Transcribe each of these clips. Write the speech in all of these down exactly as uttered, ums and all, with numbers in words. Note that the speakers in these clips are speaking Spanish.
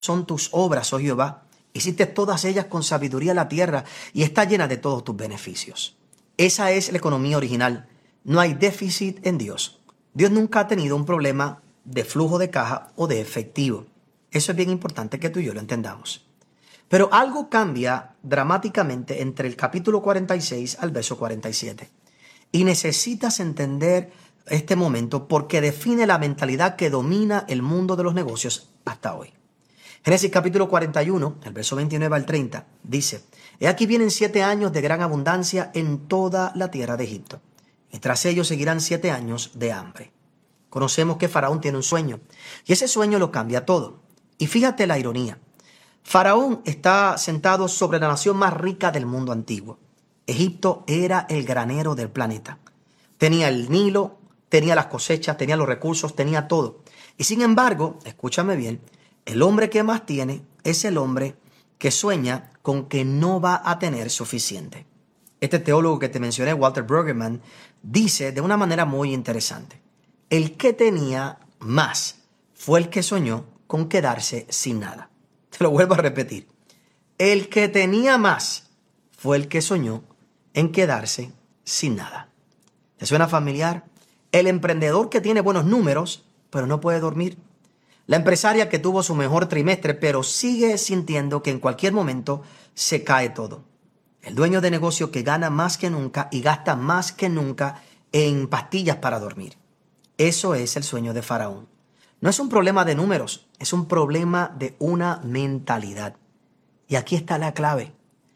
son tus obras, oh Jehová. Hiciste todas ellas con sabiduría la tierra y está llena de todos tus beneficios. Esa es la economía original. No hay déficit en Dios. Dios nunca ha tenido un problema de flujo de caja o de efectivo. Eso es bien importante que tú y yo lo entendamos. Pero algo cambia dramáticamente entre el capítulo cuarenta y seis al verso cuarenta y siete. Y necesitas entender este momento porque define la mentalidad que domina el mundo de los negocios hasta hoy. Génesis capítulo cuarenta y uno, el verso veintinueve al treinta, dice: He aquí vienen siete años de gran abundancia en toda la tierra de Egipto, y tras ellos seguirán siete años de hambre. Conocemos que Faraón tiene un sueño, y ese sueño lo cambia todo. Y fíjate la ironía. Faraón está sentado sobre la nación más rica del mundo antiguo. Egipto era el granero del planeta. Tenía el Nilo, tenía las cosechas, tenía los recursos, tenía todo. Y sin embargo, escúchame bien, el hombre que más tiene es el hombre que sueña con que no va a tener suficiente. Este teólogo que te mencioné, Walter Brueggemann, dice de una manera muy interesante: el que tenía más fue el que soñó con quedarse sin nada. Te lo vuelvo a repetir. El que tenía más fue el que soñó en quedarse sin nada. ¿Te suena familiar? El emprendedor que tiene buenos números, pero no puede dormir. La empresaria que tuvo su mejor trimestre, pero sigue sintiendo que en cualquier momento se cae todo. El dueño de negocio que gana más que nunca y gasta más que nunca en pastillas para dormir. Eso es el sueño de Faraón. No es un problema de números, es un problema de una mentalidad. Y aquí está la clave.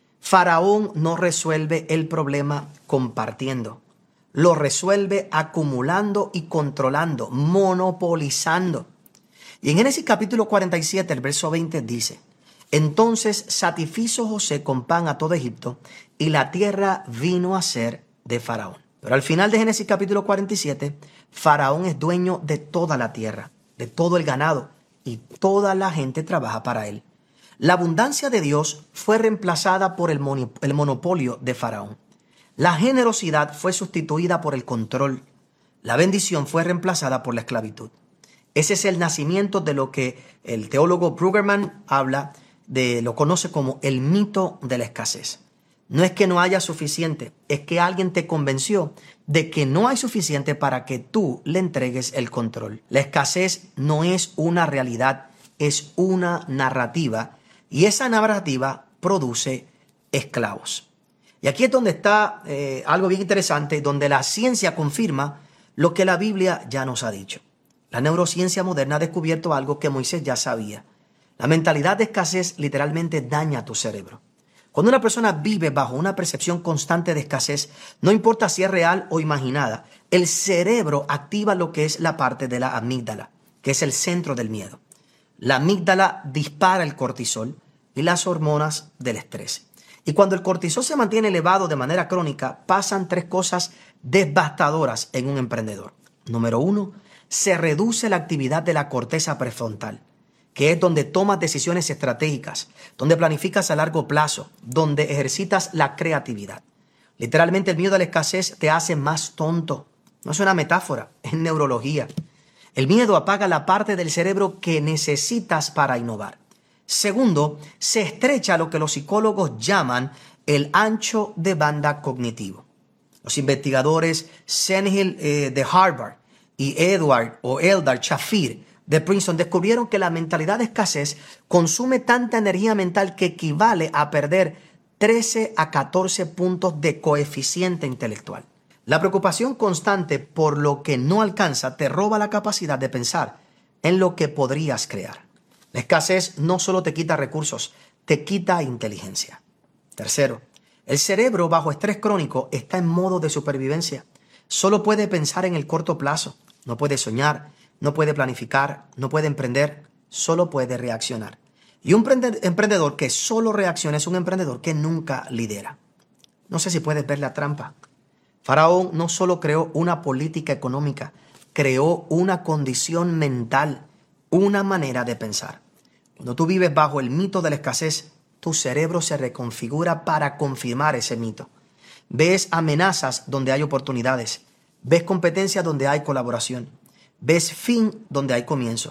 Faraón no resuelve el problema compartiendo. Lo resuelve acumulando y controlando, monopolizando. Y en Génesis capítulo cuarenta y siete, el verso veinte dice: Entonces satisfizo José con pan a todo Egipto, y la tierra vino a ser de Faraón. Pero al final de Génesis capítulo cuarenta y siete, Faraón es dueño de toda la tierra, de todo el ganado, y toda la gente trabaja para él. La abundancia de Dios fue reemplazada por el, mon- el monopolio de Faraón. La generosidad fue sustituida por el control. La bendición fue reemplazada por la esclavitud. Ese es el nacimiento de lo que el teólogo Brueggemann habla de, lo conoce como el mito de la escasez. No es que no haya suficiente, es que alguien te convenció de que no hay suficiente para que tú le entregues el control. La escasez no es una realidad, es una narrativa, y esa narrativa produce esclavos. Y aquí es donde está eh, algo bien interesante, donde la ciencia confirma lo que la Biblia ya nos ha dicho. La neurociencia moderna ha descubierto algo que Moisés ya sabía. La mentalidad de escasez literalmente daña tu cerebro. Cuando una persona vive bajo una percepción constante de escasez, no importa si es real o imaginada, el cerebro activa lo que es la parte de la amígdala, que es el centro del miedo. La amígdala dispara el cortisol y las hormonas del estrés. Y cuando el cortisol se mantiene elevado de manera crónica, pasan tres cosas devastadoras en un emprendedor. Número uno, se reduce la actividad de la corteza prefrontal, que es donde tomas decisiones estratégicas, donde planificas a largo plazo, donde ejercitas la creatividad. Literalmente el miedo a la escasez te hace más tonto. No es una metáfora, es neurología. El miedo apaga la parte del cerebro que necesitas para innovar. Segundo, se estrecha lo que los psicólogos llaman el ancho de banda cognitivo. Los investigadores Senhill eh, de Harvard y Edward o Eldar Shafir de Princeton descubrieron que la mentalidad de escasez consume tanta energía mental que equivale a perder trece a catorce puntos de coeficiente intelectual. La preocupación constante por lo que no alcanza te roba la capacidad de pensar en lo que podrías crear. La escasez no solo te quita recursos, te quita inteligencia. Tercero, el cerebro bajo estrés crónico está en modo de supervivencia. Solo puede pensar en el corto plazo, no puede soñar, no puede planificar, no puede emprender, solo puede reaccionar. Y un emprendedor que solo reacciona es un emprendedor que nunca lidera. No sé si puedes ver la trampa. Faraón no solo creó una política económica, creó una condición mental, una manera de pensar. Cuando tú vives bajo el mito de la escasez, tu cerebro se reconfigura para confirmar ese mito. Ves amenazas donde hay oportunidades. Ves competencia donde hay colaboración. Ves fin donde hay comienzo.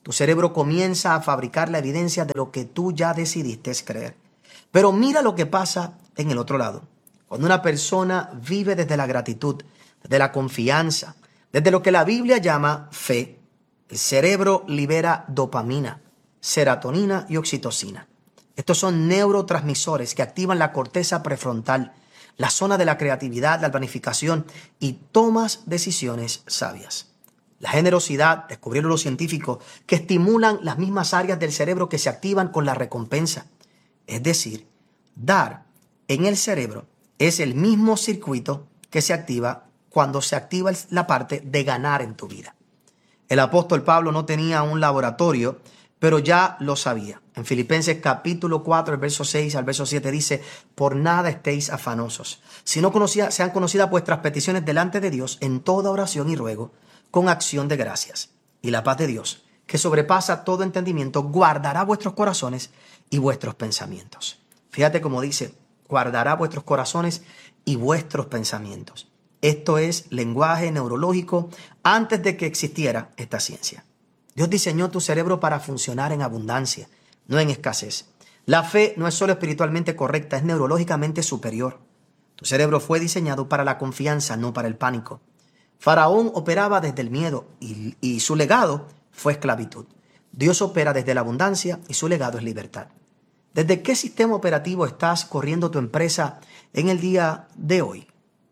Tu cerebro comienza a fabricar la evidencia de lo que tú ya decidiste creer. Pero mira lo que pasa en el otro lado. Cuando una persona vive desde la gratitud, desde la confianza, desde lo que la Biblia llama fe, el cerebro libera dopamina, serotonina y oxitocina. Estos son neurotransmisores que activan la corteza prefrontal, la zona de la creatividad, la planificación y tomas decisiones sabias. La generosidad, descubrieron los científicos, que estimulan las mismas áreas del cerebro que se activan con la recompensa. Es decir, dar en el cerebro es el mismo circuito que se activa cuando se activa la parte de ganar en tu vida. El apóstol Pablo no tenía un laboratorio, pero ya lo sabía. En Filipenses capítulo cuatro, el verso seis al verso siete dice: por nada estéis afanosos, sino conocida, sean conocidas vuestras peticiones delante de Dios en toda oración y ruego, con acción de gracias. Y la paz de Dios, que sobrepasa todo entendimiento, guardará vuestros corazones y vuestros pensamientos. Fíjate cómo dice, guardará vuestros corazones y vuestros pensamientos. Esto es lenguaje neurológico antes de que existiera esta ciencia. Dios diseñó tu cerebro para funcionar en abundancia, no en escasez. La fe no es solo espiritualmente correcta, es neurológicamente superior. Tu cerebro fue diseñado para la confianza, no para el pánico. Faraón operaba desde el miedo y, y su legado fue esclavitud. Dios opera desde la abundancia y su legado es libertad. ¿Desde qué sistema operativo estás corriendo tu empresa en el día de hoy?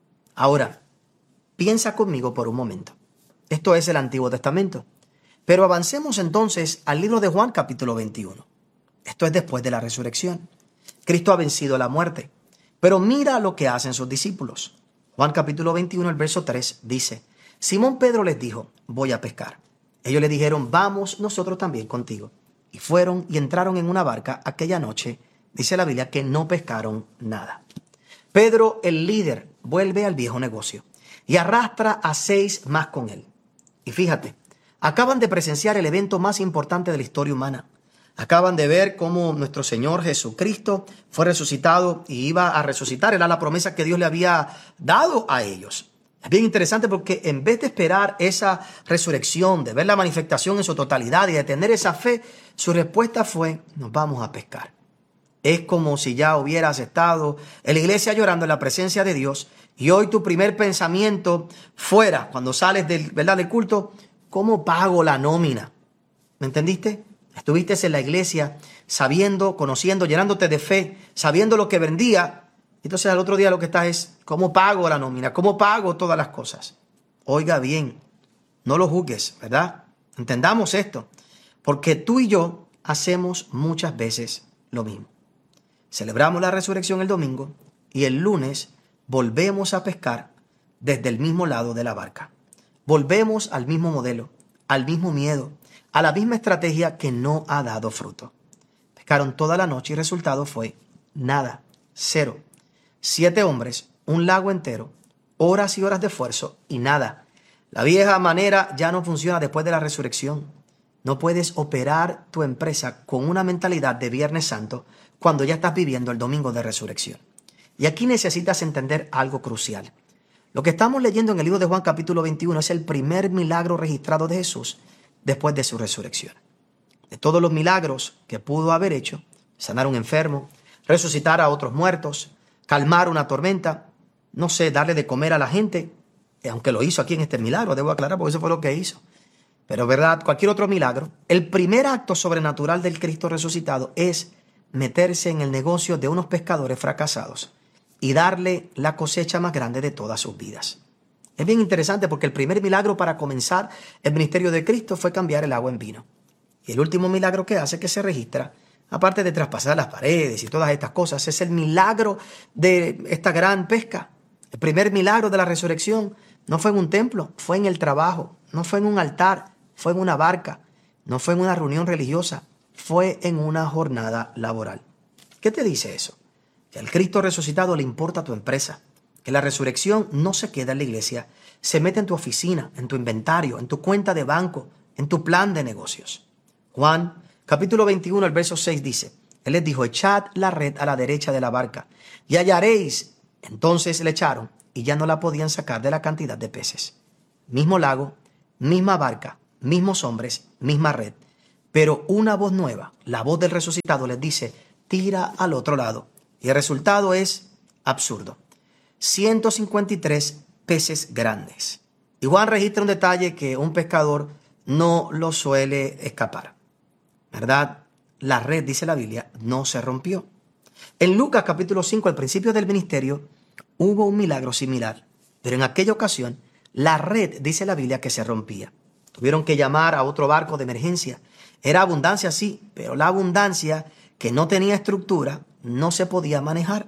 Ahora, piensa conmigo por un momento. Esto es el Antiguo Testamento. Pero avancemos entonces al libro de Juan capítulo veintiuno. Esto es después de la resurrección. Cristo ha vencido la muerte. Pero mira lo que hacen sus discípulos. Juan capítulo veintiuno, el verso tres dice: Simón Pedro les dijo, voy a pescar. Ellos le dijeron, vamos nosotros también contigo. Y fueron y entraron en una barca aquella noche. Dice la Biblia que no pescaron nada. Pedro, el líder, vuelve al viejo negocio y arrastra a seis más con él. Y fíjate, acaban de presenciar el evento más importante de la historia humana. Acaban de ver cómo nuestro Señor Jesucristo fue resucitado y iba a resucitar. Era la promesa que Dios le había dado a ellos. Es bien interesante porque en vez de esperar esa resurrección, de ver la manifestación en su totalidad y de tener esa fe, su respuesta fue, nos vamos a pescar. Es como si ya hubieras estado en la iglesia llorando en la presencia de Dios y hoy tu primer pensamiento fuera, cuando sales del, ¿verdad? del culto, ¿cómo pago la nómina? ¿Me entendiste? Estuviste en la iglesia sabiendo, conociendo, llenándote de fe, sabiendo lo que vendía. Entonces al otro día lo que estás es, ¿cómo pago la nómina? ¿Cómo pago todas las cosas? Oiga bien, no lo juzgues, ¿verdad? Entendamos esto, porque tú y yo hacemos muchas veces lo mismo. Celebramos la resurrección el domingo y el lunes volvemos a pescar desde el mismo lado de la barca. Volvemos al mismo modelo, al mismo miedo, a la misma estrategia que no ha dado fruto. Pescaron toda la noche y el resultado fue nada, cero. Siete hombres, un lago entero, horas y horas de esfuerzo y nada. La vieja manera ya no funciona después de la resurrección. No puedes operar tu empresa con una mentalidad de Viernes Santo cuando ya estás viviendo el domingo de resurrección. Y aquí necesitas entender algo crucial. Lo que estamos leyendo en el libro de Juan capítulo veintiuno es el primer milagro registrado de Jesús después de su resurrección. De todos los milagros que pudo haber hecho, sanar a un enfermo, resucitar a otros muertos, calmar una tormenta, no sé, darle de comer a la gente, aunque lo hizo aquí en este milagro, debo aclarar, porque eso fue lo que hizo. Pero verdad, cualquier otro milagro, el primer acto sobrenatural del Cristo resucitado es meterse en el negocio de unos pescadores fracasados y darle la cosecha más grande de todas sus vidas. Es bien interesante porque el primer milagro para comenzar el ministerio de Cristo fue cambiar el agua en vino. Y el último milagro que hace, que se registra, aparte de traspasar las paredes y todas estas cosas, es el milagro de esta gran pesca. El primer milagro de la resurrección no fue en un templo, fue en el trabajo, no fue en un altar, fue en una barca, no fue en una reunión religiosa, fue en una jornada laboral. ¿Qué te dice eso? Que al Cristo resucitado le importa tu empresa, que la resurrección no se queda en la iglesia, se mete en tu oficina, en tu inventario, en tu cuenta de banco, en tu plan de negocios. Juan, capítulo veintiuno, el verso seis dice, Él les dijo, echad la red a la derecha de la barca y hallaréis. Entonces le echaron y ya no la podían sacar de la cantidad de peces. Mismo lago, misma barca, mismos hombres, misma red. Pero una voz nueva, la voz del resucitado, les dice, tira al otro lado. Y el resultado es absurdo. ciento cincuenta y tres peces grandes. Y Juan registra un detalle que un pescador no lo suele escapar. ¿Verdad? La red, dice la Biblia, no se rompió. En Lucas capítulo cinco, al principio del ministerio, hubo un milagro similar. Pero en aquella ocasión, la red, dice la Biblia, que se rompía. Tuvieron que llamar a otro barco de emergencia. Era abundancia, sí, pero la abundancia que no tenía estructura no se podía manejar.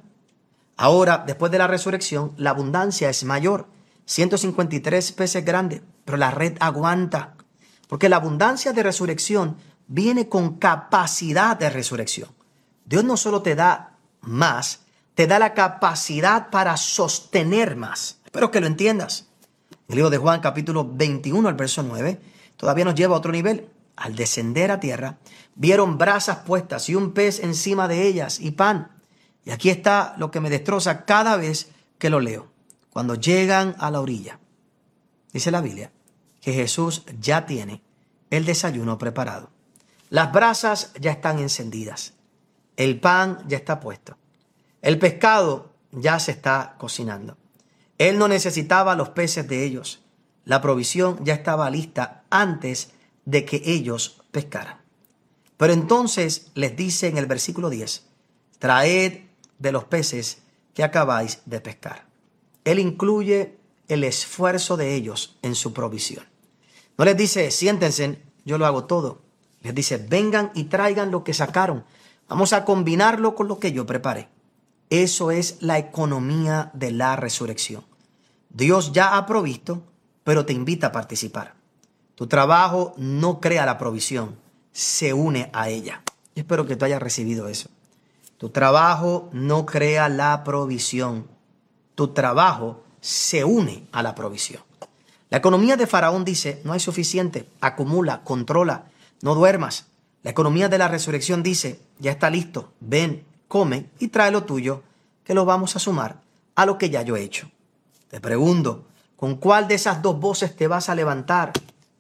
Ahora, después de la resurrección, la abundancia es mayor. ciento cincuenta y tres peces grandes, pero la red aguanta. Porque la abundancia de resurrección viene con capacidad de resurrección. Dios no solo te da más, te da la capacidad para sostener más. Espero que lo entiendas. El libro de Juan, capítulo veintiuno, al verso nueve, todavía nos lleva a otro nivel. Al descender a tierra, vieron brasas puestas y un pez encima de ellas y pan. Y aquí está lo que me destroza cada vez que lo leo. Cuando llegan a la orilla, dice la Biblia, que Jesús ya tiene el desayuno preparado. Las brasas ya están encendidas. El pan ya está puesto. El pescado ya se está cocinando. Él no necesitaba los peces de ellos. La provisión ya estaba lista antes de que ellos pescaran. Pero entonces les dice en el versículo diez, traed de los peces que acabáis de pescar. Él incluye el esfuerzo de ellos en su provisión. No les dice, siéntense, yo lo hago todo. Les dice, vengan y traigan lo que sacaron. Vamos a combinarlo con lo que yo preparé. Eso es la economía de la resurrección. Dios ya ha provisto, pero te invita a participar. Tu trabajo no crea la provisión, se une a ella. Yo espero que tú hayas recibido eso. Tu trabajo no crea la provisión. Tu trabajo se une a la provisión. La economía de Faraón dice, no hay suficiente, acumula, controla, no duermas. La economía de la resurrección dice, ya está listo, ven, come y trae lo tuyo, que lo vamos a sumar a lo que ya yo he hecho. Te pregunto, ¿con cuál de esas dos voces te vas a levantar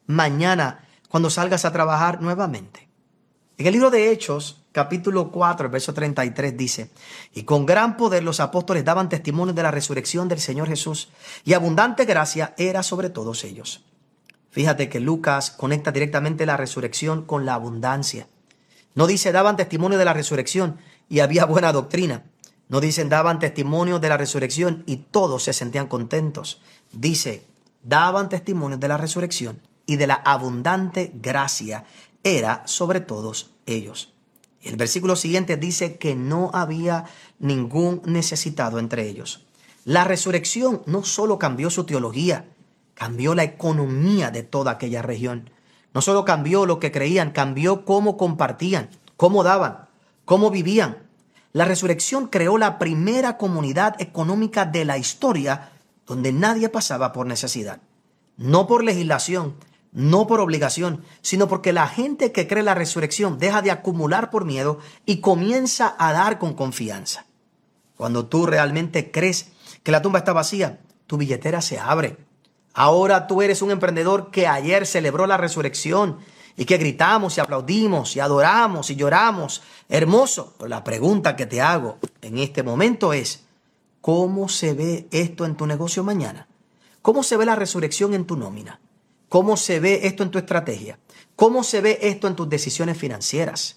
mañana cuando salgas a trabajar nuevamente? En el libro de Hechos, capítulo cuatro, verso treinta y tres dice, y con gran poder los apóstoles daban testimonio de la resurrección del Señor Jesús, y abundante gracia era sobre todos ellos. Fíjate que Lucas conecta directamente la resurrección con la abundancia. No dice daban testimonio de la resurrección y había buena doctrina. No dicen daban testimonio de la resurrección y todos se sentían contentos. Dice, daban testimonio de la resurrección y de la abundante gracia era sobre todos ellos. Y el versículo siguiente dice que no había ningún necesitado entre ellos. La resurrección no solo cambió su teología, cambió la economía de toda aquella región. No solo cambió lo que creían, cambió cómo compartían, cómo daban, cómo vivían. La resurrección creó la primera comunidad económica de la historia donde nadie pasaba por necesidad. No por legislación, no por obligación, sino porque la gente que cree la resurrección deja de acumular por miedo y comienza a dar con confianza. Cuando tú realmente crees que la tumba está vacía, tu billetera se abre. Ahora tú eres un emprendedor que ayer celebró la resurrección y que gritamos y aplaudimos y adoramos y lloramos. Hermoso. Pero la pregunta que te hago en este momento es, ¿cómo se ve esto en tu negocio mañana? ¿Cómo se ve la resurrección en tu nómina? ¿Cómo se ve esto en tu estrategia? ¿Cómo se ve esto en tus decisiones financieras?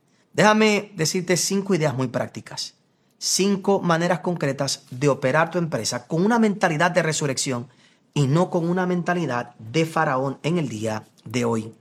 Déjame decirte cinco ideas muy prácticas. Cinco maneras concretas de operar tu empresa con una mentalidad de resurrección y no con una mentalidad de faraón en el día de hoy.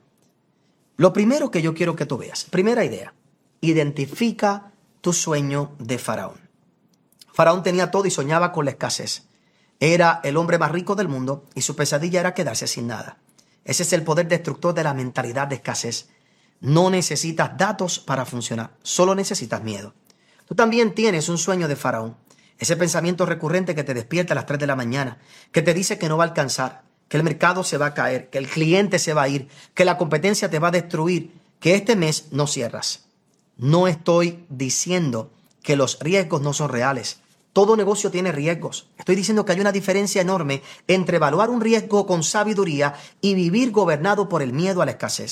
Lo primero que yo quiero que tú veas, primera idea, identifica tu sueño de faraón. Faraón tenía todo y soñaba con la escasez. Era el hombre más rico del mundo y su pesadilla era quedarse sin nada. Ese es el poder destructor de la mentalidad de escasez. No necesitas datos para funcionar, solo necesitas miedo. Tú también tienes un sueño de faraón. Ese pensamiento recurrente que te despierta a las tres de la mañana, que te dice que no va a alcanzar, que el mercado se va a caer, que el cliente se va a ir, que la competencia te va a destruir, que este mes no cierras. No estoy diciendo que los riesgos no son reales. Todo negocio tiene riesgos. Estoy diciendo que hay una diferencia enorme entre evaluar un riesgo con sabiduría y vivir gobernado por el miedo a la escasez.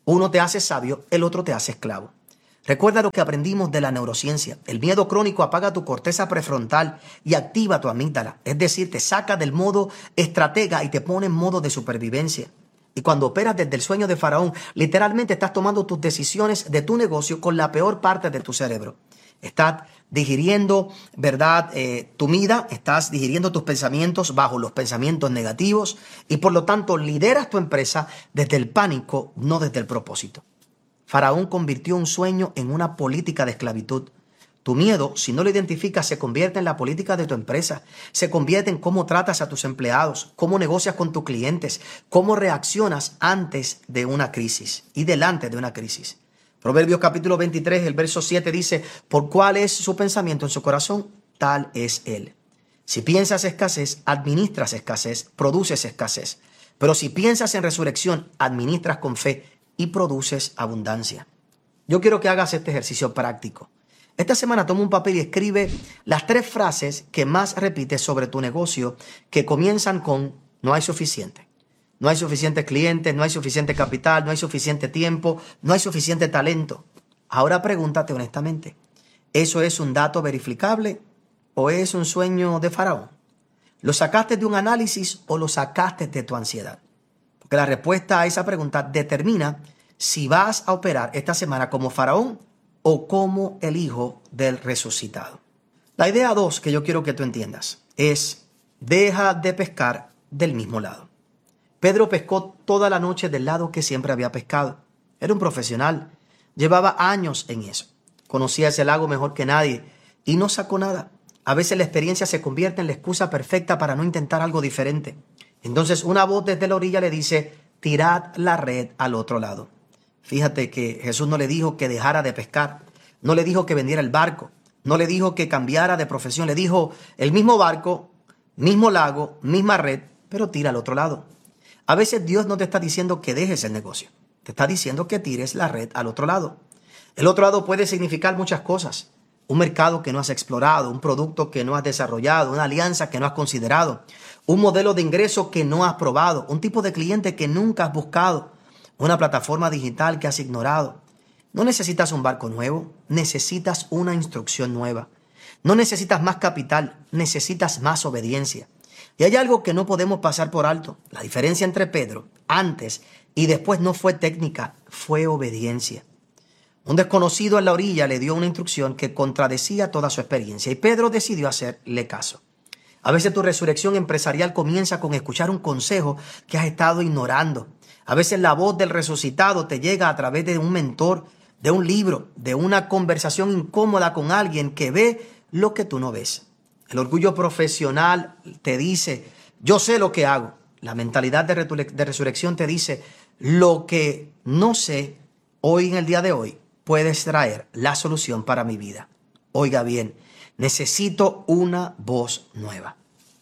Uno te hace sabio, el otro te hace esclavo. Recuerda lo que aprendimos de la neurociencia. El miedo crónico apaga tu corteza prefrontal y activa tu amígdala. Es decir, te saca del modo estratega y te pone en modo de supervivencia. Y cuando operas desde el sueño de Faraón, literalmente estás tomando tus decisiones de tu negocio con la peor parte de tu cerebro. Estás digiriendo, ¿verdad? Eh, tu vida, estás digiriendo tus pensamientos bajo los pensamientos negativos y por lo tanto lideras tu empresa desde el pánico, no desde el propósito. Faraón convirtió un sueño en una política de esclavitud. Tu miedo, si no lo identificas, se convierte en la política de tu empresa. Se convierte en cómo tratas a tus empleados, cómo negocias con tus clientes, cómo reaccionas antes de una crisis y delante de una crisis. Proverbios capítulo veintitrés, el verso siete dice, por cuál es su pensamiento en su corazón, tal es él. Si piensas escasez, administras escasez, produces escasez. Pero si piensas en resurrección, administras con fe y produces abundancia. Yo quiero que hagas este ejercicio práctico. Esta semana toma un papel y escribe las tres frases que más repites sobre tu negocio que comienzan con no hay suficiente. No hay suficientes clientes, no hay suficiente capital, no hay suficiente tiempo, no hay suficiente talento. Ahora pregúntate honestamente, ¿eso es un dato verificable o es un sueño de Faraón? ¿Lo sacaste de un análisis o lo sacaste de tu ansiedad? Porque la respuesta a esa pregunta determina si vas a operar esta semana como Faraón o como el hijo del resucitado. La idea dos que yo quiero que tú entiendas es deja de pescar del mismo lado. Pedro pescó toda la noche del lado que siempre había pescado. Era un profesional. Llevaba años en eso. Conocía ese lago mejor que nadie y no sacó nada. A veces la experiencia se convierte en la excusa perfecta para no intentar algo diferente. Entonces una voz desde la orilla le dice, tirad la red al otro lado. Fíjate que Jesús no le dijo que dejara de pescar. No le dijo que vendiera el barco. No le dijo que cambiara de profesión. Le dijo el mismo barco, mismo lago, misma red, pero tira al otro lado. A veces Dios no te está diciendo que dejes el negocio. Te está diciendo que tires la red al otro lado. El otro lado puede significar muchas cosas. Un mercado que no has explorado, un producto que no has desarrollado, una alianza que no has considerado, un modelo de ingreso que no has probado, un tipo de cliente que nunca has buscado, una plataforma digital que has ignorado. No necesitas un barco nuevo, necesitas una instrucción nueva. No necesitas más capital, necesitas más obediencia. Y hay algo que no podemos pasar por alto. La diferencia entre Pedro antes y después no fue técnica, fue obediencia. Un desconocido en la orilla le dio una instrucción que contradecía toda su experiencia y Pedro decidió hacerle caso. A veces tu resurrección empresarial comienza con escuchar un consejo que has estado ignorando. A veces la voz del resucitado te llega a través de un mentor, de un libro, de una conversación incómoda con alguien que ve lo que tú no ves. El orgullo profesional te dice, yo sé lo que hago. La mentalidad de, de resurrección te dice, lo que no sé hoy en el día de hoy puedes traer la solución para mi vida. Oiga bien, necesito una voz nueva.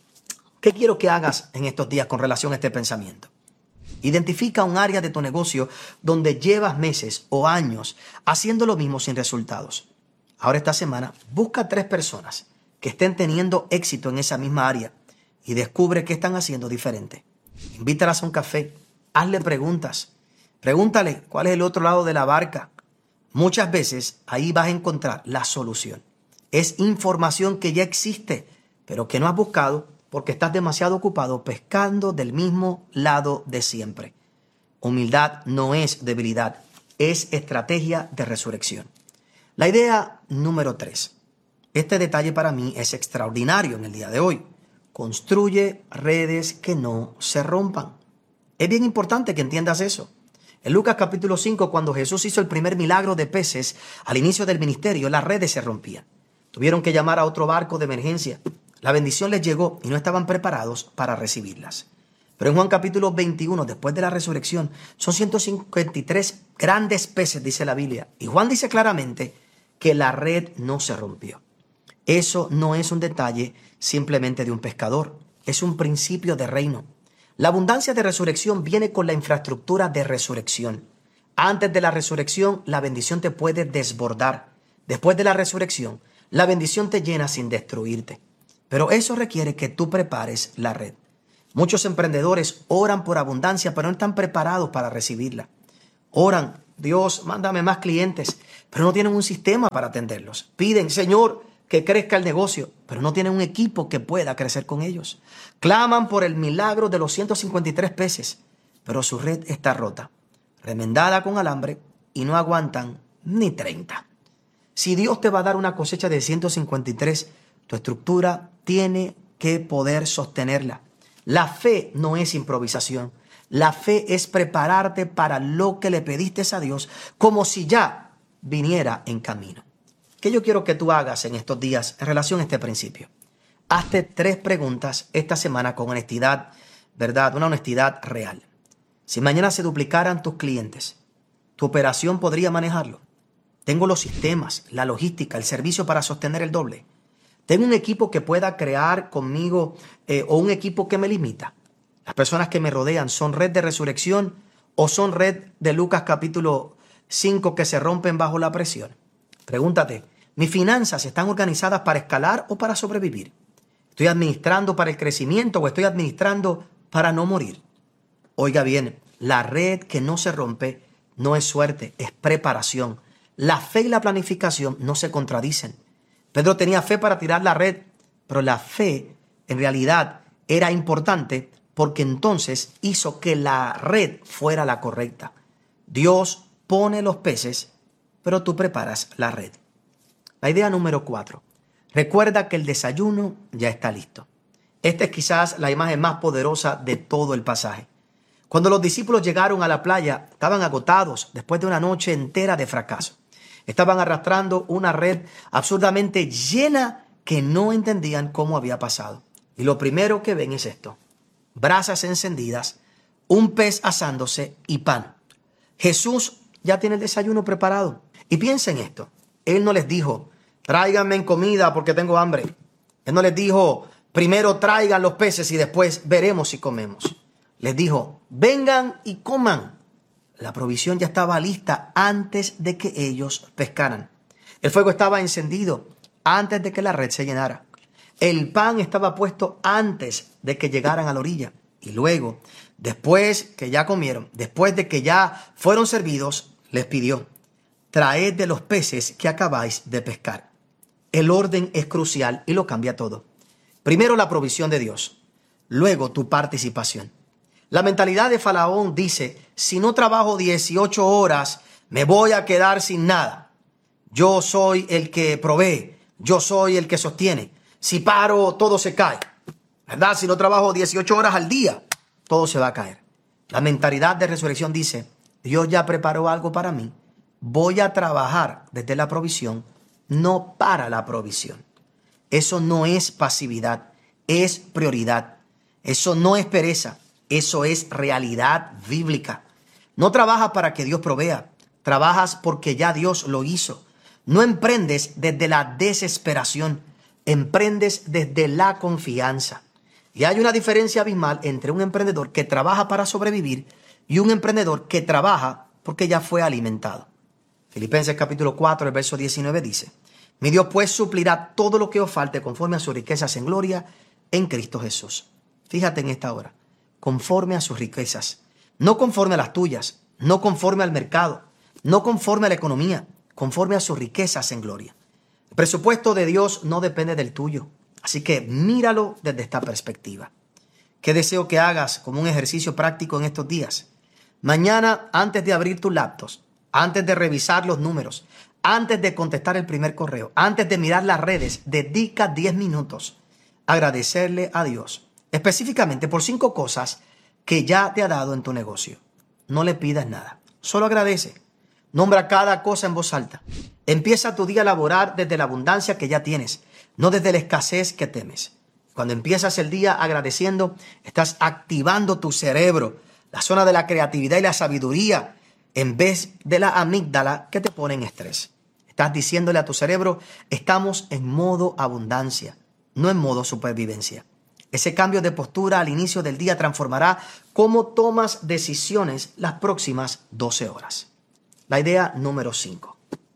¿Qué quiero que hagas en estos días con relación a este pensamiento? Identifica un área de tu negocio donde llevas meses o años haciendo lo mismo sin resultados. Ahora esta semana busca tres personas que estén teniendo éxito en esa misma área y descubre qué están haciendo diferente. Invítalas a un café, hazle preguntas, pregúntale cuál es el otro lado de la barca. Muchas veces ahí vas a encontrar la solución. Es información que ya existe, pero que no has buscado porque estás demasiado ocupado pescando del mismo lado de siempre. Humildad no es debilidad, es estrategia de resurrección. La idea número tres. Este detalle para mí es extraordinario en el día de hoy. Construye redes que no se rompan. Es bien importante que entiendas eso. En Lucas capítulo cinco, cuando Jesús hizo el primer milagro de peces, al inicio del ministerio, las redes se rompían. Tuvieron que llamar a otro barco de emergencia. La bendición les llegó y no estaban preparados para recibirlas. Pero en Juan capítulo veintiuno, después de la resurrección, son ciento cincuenta y tres grandes peces, dice la Biblia. Y Juan dice claramente que la red no se rompió. Eso no es un detalle simplemente de un pescador, es un principio de reino. La abundancia de resurrección viene con la infraestructura de resurrección. Antes de la resurrección, la bendición te puede desbordar. Después de la resurrección, la bendición te llena sin destruirte. Pero eso requiere que tú prepares la red. Muchos emprendedores oran por abundancia, pero no están preparados para recibirla. Oran, Dios, mándame más clientes, pero no tienen un sistema para atenderlos. Piden, Señor, que crezca el negocio, pero no tienen un equipo que pueda crecer con ellos. Claman por el milagro de los ciento cincuenta y tres peces, pero su red está rota, remendada con alambre, y no aguantan ni treinta. Si Dios te va a dar una cosecha de ciento cincuenta y tres, tu estructura tiene que poder sostenerla. La fe no es improvisación. La fe es prepararte para lo que le pediste a Dios, como si ya viniera en camino. ¿Qué yo quiero que tú hagas en estos días en relación a este principio? Hazte tres preguntas esta semana con honestidad, ¿verdad? Una honestidad real. Si mañana se duplicaran tus clientes, ¿tu operación podría manejarlo? Tengo los sistemas, la logística, el servicio para sostener el doble. Tengo un equipo que pueda crear conmigo eh, o un equipo que me limita. Las personas que me rodean son red de resurrección o son red de Lucas capítulo cinco que se rompen bajo la presión. Pregúntate, ¿mis finanzas están organizadas para escalar o para sobrevivir? ¿Estoy administrando para el crecimiento o estoy administrando para no morir? Oiga bien, la red que no se rompe no es suerte, es preparación. La fe y la planificación no se contradicen. Pedro tenía fe para tirar la red, pero la fe en realidad era importante porque entonces hizo que la red fuera la correcta. Dios pone los peces, pero tú preparas la red. La idea número cuatro. Recuerda que el desayuno ya está listo. Esta es quizás la imagen más poderosa de todo el pasaje. Cuando los discípulos llegaron a la playa, estaban agotados después de una noche entera de fracaso. Estaban arrastrando una red absurdamente llena que no entendían cómo había pasado. Y lo primero que ven es esto: brasas encendidas, un pez asándose y pan. Jesús ya tiene el desayuno preparado. Y piensa en esto. Él no les dijo, tráiganme comida porque tengo hambre. Él no les dijo, primero traigan los peces y después veremos si comemos. Les dijo, vengan y coman. La provisión ya estaba lista antes de que ellos pescaran. El fuego estaba encendido antes de que la red se llenara. El pan estaba puesto antes de que llegaran a la orilla. Y luego, después que ya comieron, después de que ya fueron servidos, les pidió, traed de los peces que acabáis de pescar. El orden es crucial y lo cambia todo. Primero la provisión de Dios, luego tu participación. La mentalidad de Faraón dice, si no trabajo dieciocho horas, me voy a quedar sin nada. Yo soy el que provee, yo soy el que sostiene. Si paro, todo se cae. ¿Verdad? Si no trabajo dieciocho horas al día, todo se va a caer. La mentalidad de resurrección dice, Dios ya preparó algo para mí. Voy a trabajar desde la provisión, no para la provisión. Eso no es pasividad, es prioridad. Eso no es pereza. Eso es realidad bíblica. No trabajas para que Dios provea. Trabajas porque ya Dios lo hizo. No emprendes desde la desesperación. Emprendes desde la confianza. Y hay una diferencia abismal entre un emprendedor que trabaja para sobrevivir y un emprendedor que trabaja porque ya fue alimentado. Filipenses capítulo cuatro, el verso diecinueve dice, mi Dios pues suplirá todo lo que os falte conforme a sus riquezas en gloria en Cristo Jesús. Fíjate en esta hora. Conforme a sus riquezas, no conforme a las tuyas, no conforme al mercado, no conforme a la economía, conforme a sus riquezas en gloria. El presupuesto de Dios no depende del tuyo, así que míralo desde esta perspectiva. ¿Qué deseo que hagas como un ejercicio práctico en estos días? Mañana, antes de abrir tus laptops, antes de revisar los números, antes de contestar el primer correo, antes de mirar las redes, dedica diez minutos a agradecerle a Dios. Específicamente por cinco cosas que ya te ha dado en tu negocio. No le pidas nada, solo agradece. Nombra cada cosa en voz alta. Empieza tu día a laborar desde la abundancia que ya tienes, no desde la escasez que temes. Cuando empiezas el día agradeciendo, estás activando tu cerebro, la zona de la creatividad y la sabiduría, en vez de la amígdala que te pone en estrés. Estás diciéndole a tu cerebro, estamos en modo abundancia, no en modo supervivencia. Ese cambio de postura al inicio del día transformará cómo tomas decisiones las próximas doce horas. La idea número cinco.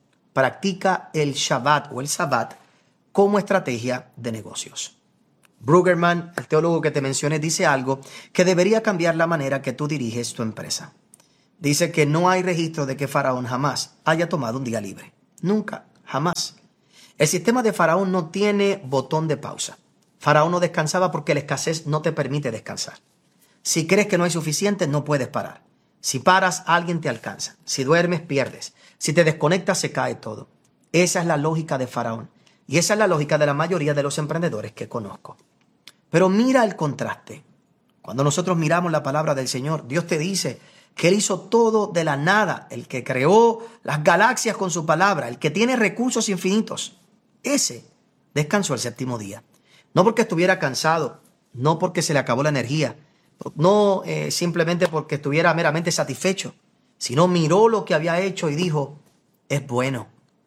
Practica el Shabbat o el Sabbat como estrategia de negocios. Brueggemann, el teólogo que te mencioné, dice algo que debería cambiar la manera que tú diriges tu empresa. dice que no hay registro de que Faraón jamás haya tomado un día libre. Nunca, jamás. El sistema de Faraón no tiene botón de pausa. Faraón no descansaba porque la escasez no te permite descansar. Si crees que no hay suficiente, no puedes parar. Si paras, alguien te alcanza. Si duermes, pierdes. Si te desconectas, se cae todo. Esa es la lógica de Faraón. Y esa es la lógica de la mayoría de los emprendedores que conozco. Pero mira el contraste. Cuando nosotros miramos la palabra del Señor, Dios te dice que Él hizo todo de la nada, el que creó las galaxias con su palabra, el que tiene recursos infinitos. Ese descansó el séptimo día. No porque estuviera cansado, no porque se le acabó la energía, no eh, simplemente porque estuviera meramente satisfecho, sino miró lo que había hecho y dijo, es bueno,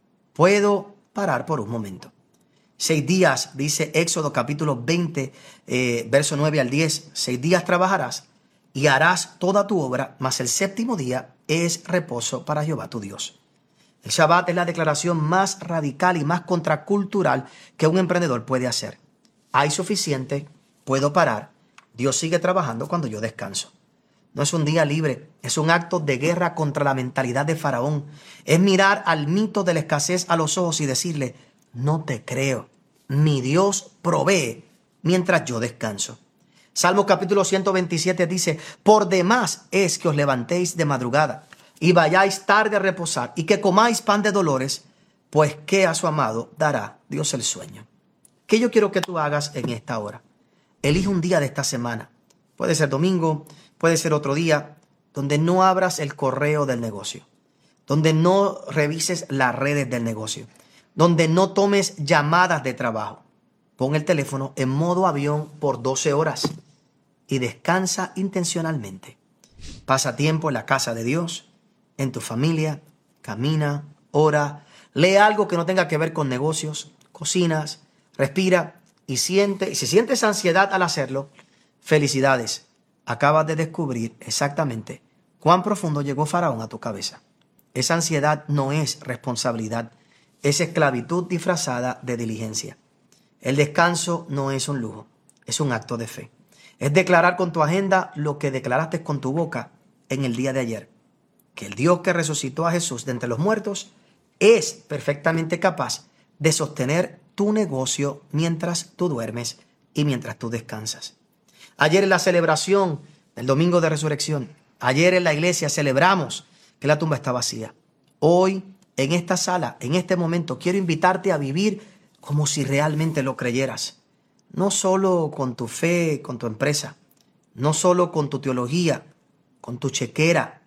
puedo parar por un momento. Seis días, dice Éxodo capítulo veinte, eh, verso nueve al diez, seis días trabajarás y harás toda tu obra, mas el séptimo día es reposo para Jehová tu Dios. El Shabbat es la declaración más radical y más contracultural que un emprendedor puede hacer. Hay suficiente, puedo parar, Dios sigue trabajando cuando yo descanso. No es un día libre, es un acto de guerra contra la mentalidad de Faraón. Es mirar al mito de la escasez a los ojos y decirle, no te creo, mi Dios provee mientras yo descanso. Salmo capítulo ciento veintisiete dice, por demás es que os levantéis de madrugada y vayáis tarde a reposar y que comáis pan de dolores, pues que a su amado dará Dios el sueño. ¿Qué yo quiero que tú hagas en esta hora? Elige un día de esta semana. Puede ser domingo, puede ser otro día, donde no abras el correo del negocio, donde no revises las redes del negocio, donde no tomes llamadas de trabajo. Pon el teléfono en modo avión por doce horas y descansa intencionalmente. Pasa tiempo en la casa de Dios, en tu familia, camina, ora, lee algo que no tenga que ver con negocios, cocinas, respira y siente. Y si sientes ansiedad al hacerlo, felicidades. Acabas de descubrir exactamente cuán profundo llegó Faraón a tu cabeza. Esa ansiedad no es responsabilidad, es esclavitud disfrazada de diligencia. El descanso no es un lujo, es un acto de fe. Es declarar con tu agenda lo que declaraste con tu boca en el día de ayer. Que el Dios que resucitó a Jesús de entre los muertos es perfectamente capaz de sostener tu negocio mientras tú duermes y mientras tú descansas. Ayer en la celebración del Domingo de Resurrección, ayer en la iglesia celebramos que la tumba está vacía. Hoy, en esta sala, en este momento, quiero invitarte a vivir como si realmente lo creyeras. No solo con tu fe, con tu empresa, no solo con tu teología, con tu chequera,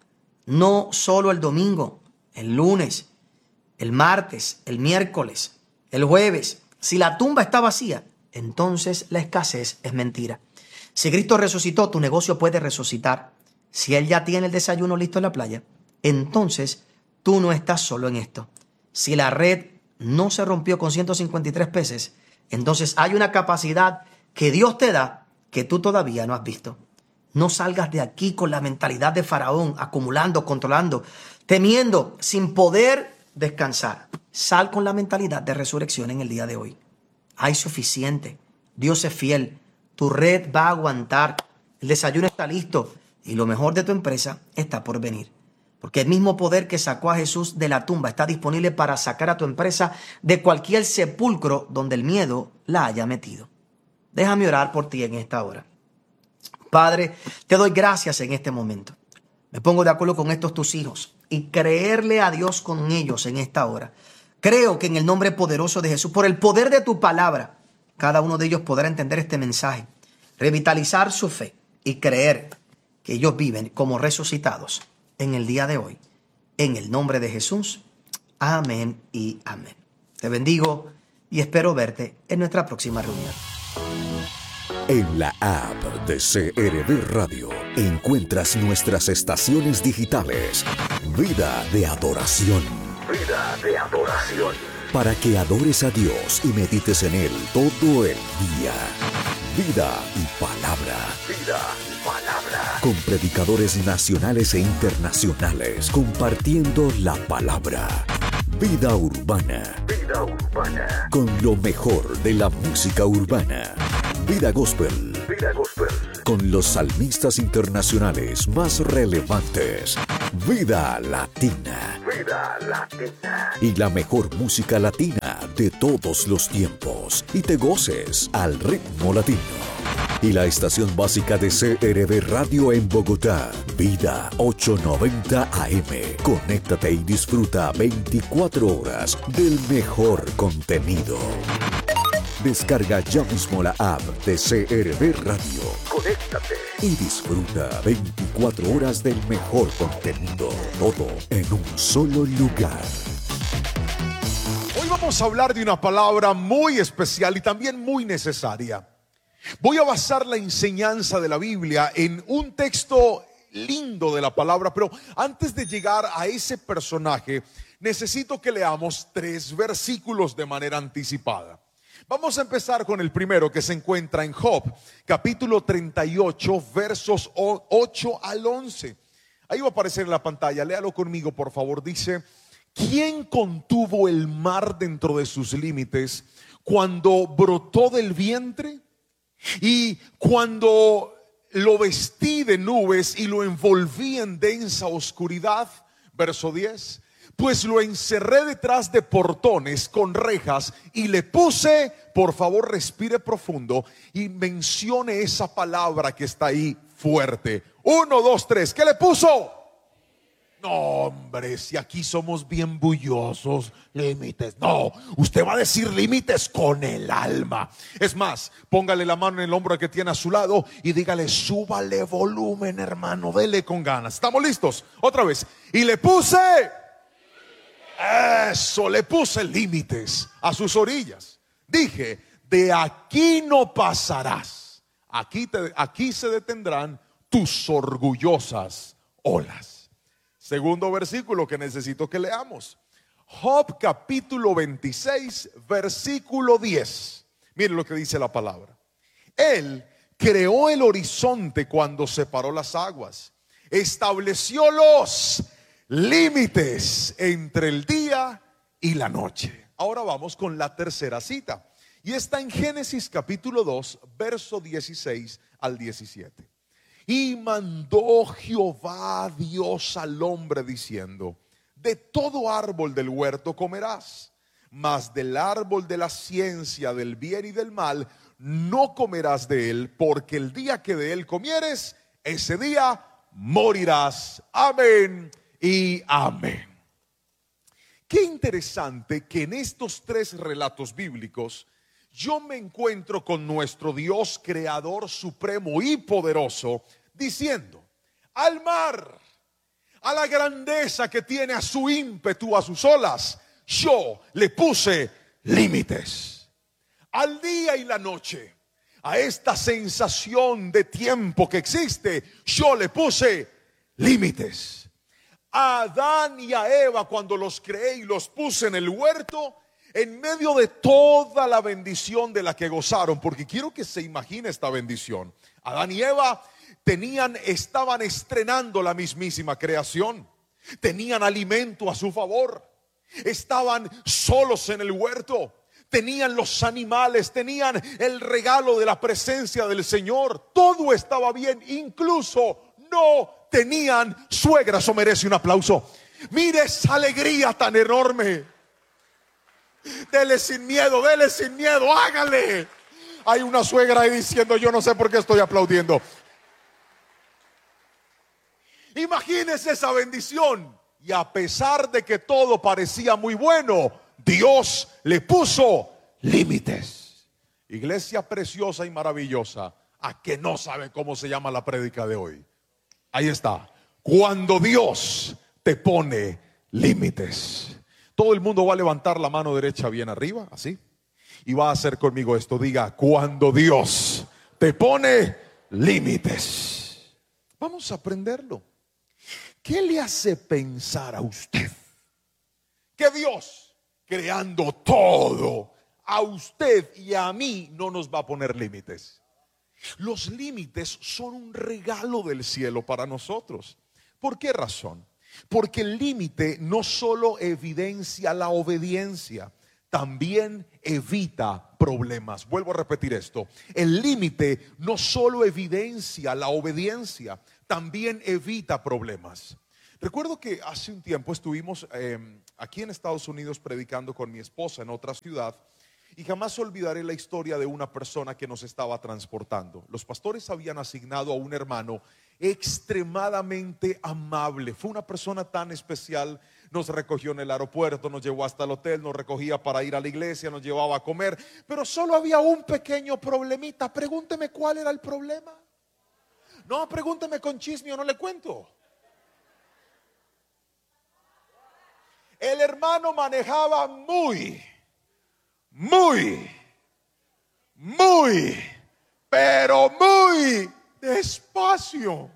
no solo el domingo, el lunes, el martes, el miércoles, el jueves. Si la tumba está vacía, entonces la escasez es mentira. Si Cristo resucitó, tu negocio puede resucitar. Si Él ya tiene el desayuno listo en la playa, entonces tú no estás solo en esto. Si la red no se rompió con ciento cincuenta y tres peces, entonces hay una capacidad que Dios te da que tú todavía no has visto. No salgas de aquí con la mentalidad de Faraón, acumulando, controlando, temiendo, sin poder descansar. Sal con la mentalidad de resurrección en el día de hoy. Hay suficiente. Dios es fiel. Tu red va a aguantar. El desayuno está listo. Y lo mejor de tu empresa está por venir. Porque el mismo poder que sacó a Jesús de la tumba está disponible para sacar a tu empresa de cualquier sepulcro donde el miedo la haya metido. Déjame orar por ti en esta hora. Padre, te doy gracias en este momento. Me pongo de acuerdo con estos tus hijos y creerle a Dios con ellos en esta hora. Creo que en el nombre poderoso de Jesús, por el poder de tu palabra, cada uno de ellos podrá entender este mensaje, revitalizar su fe y creer que ellos viven como resucitados en el día de hoy. En el nombre de Jesús. Amén y amén. Te bendigo y espero verte en nuestra próxima reunión. En la app de C R V Radio encuentras nuestras estaciones digitales. Vida de adoración. Vida de adoración. Para que adores a Dios y medites en Él todo el día. Vida y palabra. Vida y palabra. Con predicadores nacionales e internacionales compartiendo la palabra. Vida urbana. Vida urbana. Con lo mejor de la música urbana. Vida Gospel. Vida Gospel. Con los salmistas internacionales más relevantes. Vida Latina. Vida Latina. Y la mejor música latina de todos los tiempos. Y te goces al ritmo latino. Y la estación básica de C R V Radio en Bogotá, Vida ochocientos noventa A M. Conéctate y disfruta veinticuatro horas del mejor contenido. Descarga ya mismo la app de C R V Radio. Conéctate Y disfruta veinticuatro horas del mejor contenido. Todo en un solo lugar. Hoy vamos a hablar de una palabra muy especial y también muy necesaria. Voy a basar la enseñanza de la Biblia en un texto lindo de la palabra, pero antes de llegar a ese personaje, necesito que leamos tres versículos de manera anticipada. Vamos a empezar con el primero, que se encuentra en Job, capítulo treinta y ocho, versos ocho al once. Ahí va a aparecer en la pantalla, léalo conmigo por favor. Dice: ¿quién contuvo el mar dentro de sus límites cuando brotó del vientre? Y cuando lo vestí de nubes y lo envolví en densa oscuridad. Verso diez: pues lo encerré detrás de portones con rejas y le puse, por favor respire profundo y mencione esa palabra que está ahí fuerte. Uno, dos, tres. ¿Qué le puso? No, hombre, si aquí somos bien bullosos. Límites. No, usted va a decir límites con el alma. Es más, póngale la mano en el hombro que tiene a su lado y dígale: súbale volumen, hermano, dele con ganas. ¿Estamos listos? Otra vez. Y le puse, eso, le puse límites a sus orillas. Dije: de aquí no pasarás. Aquí, te, aquí se detendrán tus orgullosas olas. Segundo versículo que necesito que leamos. Job capítulo veintiséis, versículo diez. Miren lo que dice la palabra. Él creó el horizonte cuando separó las aguas. Estableció los límites entre el día y la noche. Ahora vamos con la tercera cita. Y está en Génesis capítulo dos, verso dieciséis al diecisiete. Y mandó Jehová Dios al hombre diciendo: de todo árbol del huerto comerás, mas del árbol de la ciencia del bien y del mal no comerás de él, porque el día que de él comieres, ese día morirás. Amén y amén. Qué interesante que en estos tres relatos bíblicos yo me encuentro con nuestro Dios creador supremo y poderoso, diciendo al mar, a la grandeza que tiene, a su ímpetu, a sus olas, yo le puse límites. Al día y la noche, a esta sensación de tiempo que existe, yo le puse límites. A Adán y a Eva, cuando los creé y los puse en el huerto, en medio de toda la bendición de la que gozaron, porque quiero que se imagine esta bendición. Adán y Eva tenían, estaban estrenando la mismísima creación. Tenían alimento a su favor. Estaban solos en el huerto. Tenían los animales, tenían el regalo de la presencia del Señor. Todo estaba bien, incluso no tenían suegra. Eso merece un aplauso. Mire esa alegría tan enorme. Dele sin miedo, dele sin miedo, hágale. Hay una suegra ahí diciendo: yo no sé por qué estoy aplaudiendo. Imagínese esa bendición. Y a pesar de que todo parecía muy bueno, Dios le puso límites. Iglesia preciosa y maravillosa, a que no sabe cómo se llama la prédica de hoy. Ahí está. Cuando Dios te pone límites. Todo el mundo va a levantar la mano derecha bien arriba, así, y va a hacer conmigo esto. Diga: cuando Dios te pone límites. Vamos a aprenderlo. ¿Qué le hace pensar a usted que Dios, creando todo, a usted y a mí no nos va a poner límites? Los límites son un regalo del cielo para nosotros. ¿Por qué razón? Porque el límite no solo evidencia la obediencia, también evita problemas. Vuelvo a repetir esto. El límite no solo evidencia la obediencia, también evita problemas. Recuerdo que hace un tiempo estuvimos eh, aquí en Estados Unidos predicando con mi esposa en otra ciudad. Y jamás olvidaré la historia de una persona que nos estaba transportando. Los pastores habían asignado a un hermano extremadamente amable. Fue una persona tan especial. Nos recogió en el aeropuerto, nos llevó hasta el hotel, nos recogía para ir a la iglesia, nos llevaba a comer. Pero solo había un pequeño problemita. Pregúnteme cuál era el problema. No, pregúnteme con chisme o no le cuento. El hermano manejaba muy Muy, muy, pero muy despacio.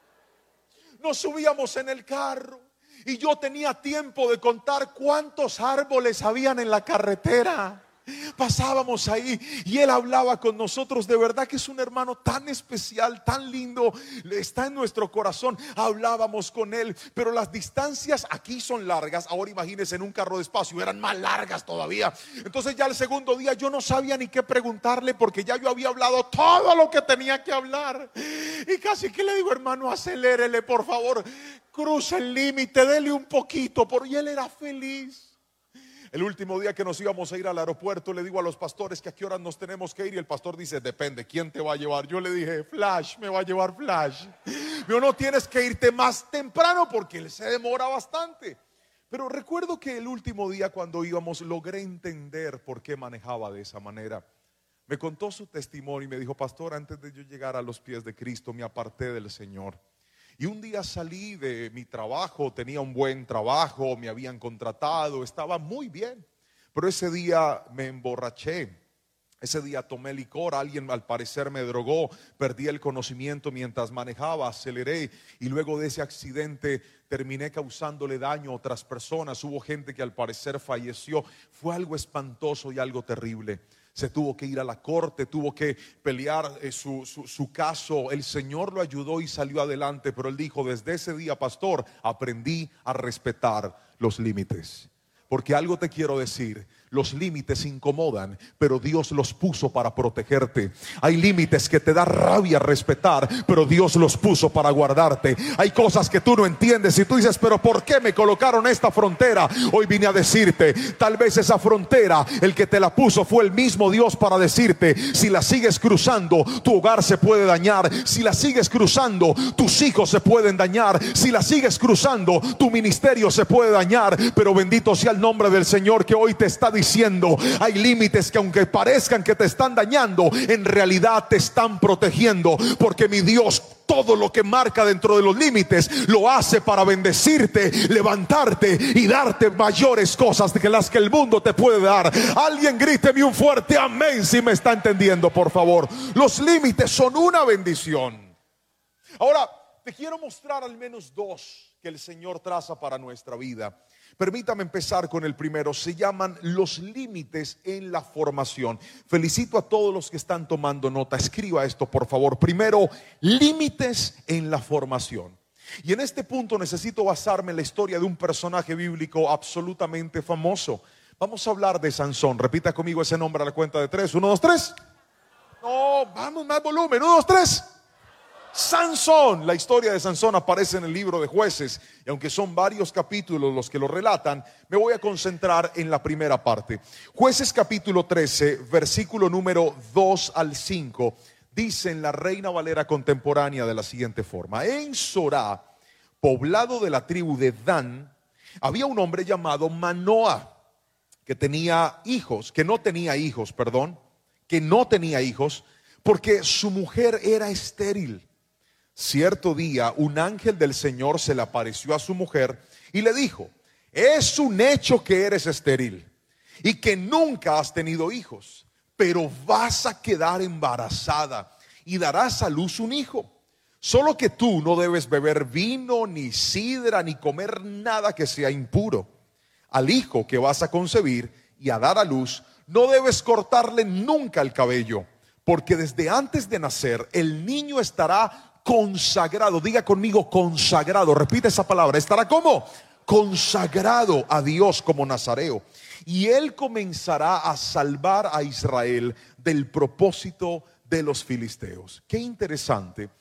Nos subíamos en el carro y yo tenía tiempo de contar cuántos árboles habían en la carretera. Pasábamos ahí y él hablaba con nosotros. De verdad que es un hermano tan especial, tan lindo, está en nuestro corazón. Hablábamos con él, pero las distancias aquí son largas. Ahora imagínense, en un carro de espacio eran más largas todavía. Entonces ya el segundo día yo no sabía ni qué preguntarle, porque ya yo había hablado todo lo que tenía que hablar. Y casi que le digo: hermano, acelérele por favor, cruce el límite, dele un poquito. Y él era feliz. El último día que nos íbamos a ir al aeropuerto, le digo a los pastores que a qué horas nos tenemos que ir. Y el pastor dice: depende, ¿quién te va a llevar? Yo le dije: Flash, me va a llevar Flash. Yo: no, tienes que irte más temprano porque él se demora bastante. Pero recuerdo que el último día cuando íbamos logré entender por qué manejaba de esa manera. Me contó su testimonio y me dijo: pastor, antes de yo llegar a los pies de Cristo me aparté del Señor. Y un día salí de mi trabajo, tenía un buen trabajo, me habían contratado, estaba muy bien. Pero ese día me emborraché, ese día tomé licor, alguien al parecer me drogó, perdí el conocimiento mientras manejaba, aceleré y luego de ese accidente terminé causándole daño a otras personas. Hubo gente que al parecer falleció. Fue algo espantoso y algo terrible. Se tuvo que ir a la corte, tuvo que pelear eh, su, su, su caso. El Señor lo ayudó y salió adelante. Pero él dijo: desde ese día, pastor, aprendí a respetar los límites. Porque algo te quiero decir: los límites incomodan, pero Dios los puso para protegerte. Hay límites que te da rabia respetar, pero Dios los puso para guardarte. Hay cosas que tú no entiendes y tú dices: pero ¿por qué me colocaron esta frontera? Hoy vine a decirte, tal vez esa frontera, el que te la puso fue el mismo Dios para decirte: si la sigues cruzando, tu hogar se puede dañar. Si la sigues cruzando, tus hijos se pueden dañar. Si la sigues cruzando, tu ministerio se puede dañar. Pero bendito sea el nombre del Señor, que hoy te está diciendo: diciendo, hay límites que aunque parezcan que te están dañando, en realidad te están protegiendo, porque mi Dios todo lo que marca dentro de los límites lo hace para bendecirte, levantarte y darte mayores cosas que las que el mundo te puede dar. Alguien gríteme un fuerte amén si me está entendiendo, por favor. Los límites son una bendición. Ahora te quiero mostrar al menos dos que el Señor traza para nuestra vida. Permítame empezar con el primero. Se llaman los límites en la formación. Felicito a todos los que están tomando nota. Escriba esto, por favor. Primero, límites en la formación. Y en este punto necesito basarme en la historia de un personaje bíblico absolutamente famoso. Vamos a hablar de Sansón. Repita conmigo ese nombre a la cuenta de tres. Uno, dos, tres. No, vamos, más volumen. Uno, dos, tres. Sansón. La historia de Sansón aparece en el libro de Jueces, y aunque son varios capítulos los que lo relatan, me voy a concentrar en la primera parte. Jueces capítulo trece, versículo número dos al cinco, dice en la Reina Valera contemporánea de la siguiente forma: en Sorá, poblado de la tribu de Dan, había un hombre llamado Manoa, que tenía hijos, que no tenía hijos, perdón, que no tenía hijos, porque su mujer era estéril. Cierto día un ángel del Señor se le apareció a su mujer y le dijo: es un hecho que eres estéril y que nunca has tenido hijos, pero vas a quedar embarazada y darás a luz un hijo. Solo que tú no debes beber vino, ni sidra, ni comer nada que sea impuro. Al hijo que vas a concebir y a dar a luz, no debes cortarle nunca el cabello, porque desde antes de nacer el niño estará consagrado. Diga conmigo: consagrado. Repite esa palabra. Estará como consagrado a Dios como nazareo, y él comenzará a salvar a Israel del propósito de los filisteos. Qué interesante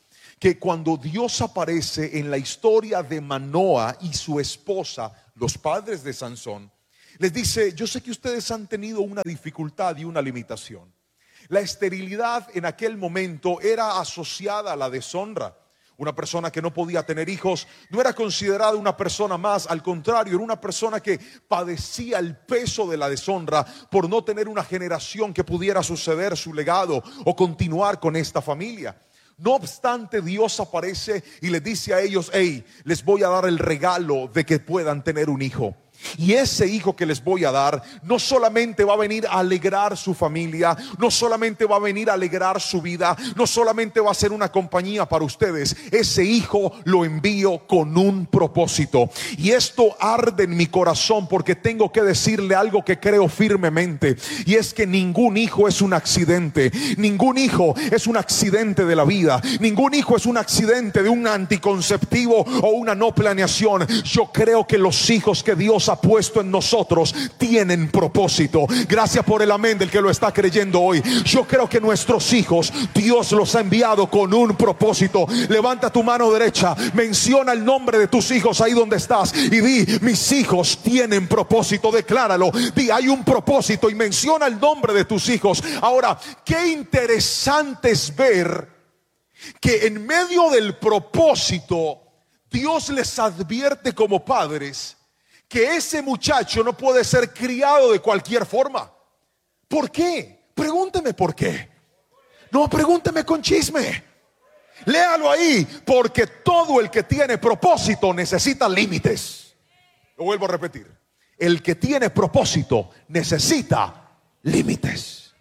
que cuando Dios aparece en la historia de Manoa y su esposa, los padres de Sansón, les dice: yo sé que ustedes han tenido una dificultad y una limitación. La esterilidad en aquel momento era asociada a la deshonra. Una persona que no podía tener hijos no era considerada una persona más, al contrario, era una persona que padecía el peso de la deshonra por no tener una generación que pudiera suceder su legado o continuar con esta familia. No obstante, Dios aparece y les dice a ellos: hey, les voy a dar el regalo de que puedan tener un hijo. Y ese hijo que les voy a dar no solamente va a venir a alegrar su familia, no solamente va a venir a alegrar su vida, no solamente va a ser una compañía para ustedes. Ese hijo lo envío con un propósito. Y esto arde en mi corazón porque tengo que decirle algo que creo firmemente, y es que ningún hijo es un accidente. Ningún hijo es un accidente de la vida. Ningún hijo es un accidente de un anticonceptivo o una no planeación. Yo creo que los hijos que Dios ha puesto en nosotros tienen propósito. Gracias por el amén del que lo está creyendo hoy. Yo creo que nuestros hijos Dios los ha enviado con un propósito. Levanta tu mano derecha, menciona el nombre de tus hijos ahí donde estás y di: mis hijos tienen propósito. Decláralo, di: hay un propósito, y menciona el nombre de tus hijos. Ahora, qué interesante es ver que en medio del propósito Dios les advierte como padres que ese muchacho no puede ser criado de cualquier forma. ¿Por qué? Pregúnteme por qué. No, pregúnteme con chisme. Léalo ahí. Porque todo el que tiene propósito necesita límites. Lo vuelvo a repetir: el que tiene propósito necesita límites.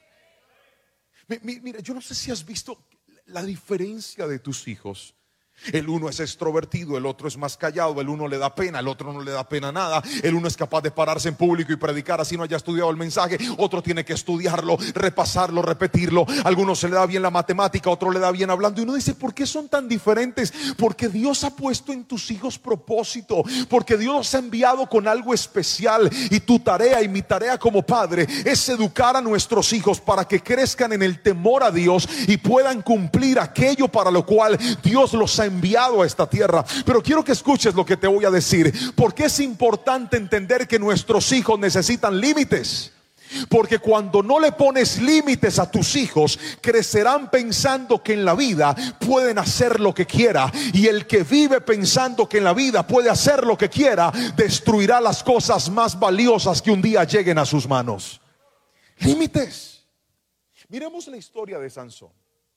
Mira, yo no sé si has visto la diferencia de tus hijos. El uno es extrovertido, el otro es más callado. El uno le da pena, el otro no le da pena nada. El uno es capaz de pararse en público y predicar así no haya estudiado el mensaje. Otro tiene que estudiarlo, repasarlo, repetirlo. A algunos se le da bien la matemática, a otro le da bien hablando. Y uno dice: ¿por qué son tan diferentes? Porque Dios ha puesto en tus hijos propósito. Porque Dios los ha enviado con algo especial. Y tu tarea y mi tarea como padre es educar a nuestros hijos para que crezcan en el temor a Dios y puedan cumplir aquello para lo cual Dios los ha enviado a esta tierra. Pero quiero que escuches lo que te voy a decir, porque es importante entender que nuestros hijos necesitan límites. Porque cuando no le pones límites a tus hijos, crecerán pensando que en la vida pueden hacer lo que quiera. Y el que vive pensando que en la vida puede hacer lo que quiera, destruirá las cosas más valiosas que un día lleguen a sus manos. Límites. Miremos la historia de Sansón.